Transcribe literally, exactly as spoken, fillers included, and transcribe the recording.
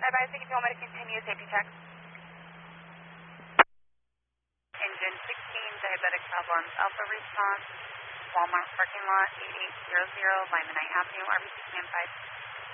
advise if you want me to continue safety check. Engine sixteen, diabetic problems, Alpha response, Walmart parking lot, eight eight zero zero, Lymanite Avenue, R B C command five.